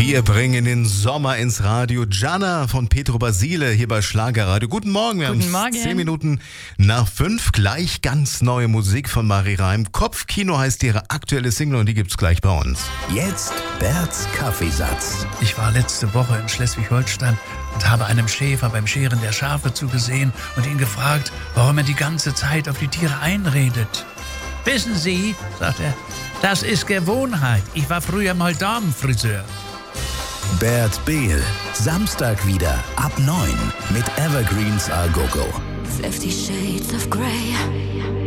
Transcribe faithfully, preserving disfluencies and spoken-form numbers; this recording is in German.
Wir bringen den Sommer ins Radio. Gianna von Petro Basile hier bei Schlagerradio. Guten Morgen, wir Guten haben Morgen. zehn Minuten nach fünf. Gleich ganz neue Musik von Marie Reim. Kopfkino heißt ihre aktuelle Single und die gibt's gleich bei uns. Jetzt Berts Kaffeesatz. Ich war letzte Woche in Schleswig-Holstein und habe einem Schäfer beim Scheren der Schafe zugesehen und ihn gefragt, warum er die ganze Zeit auf die Tiere einredet. Wissen Sie, sagt er, das ist Gewohnheit. Ich war früher mal Damenfriseur. Bert Behl, Samstag wieder ab neun mit Evergreens A Go Go. Fifty Shades of Grey.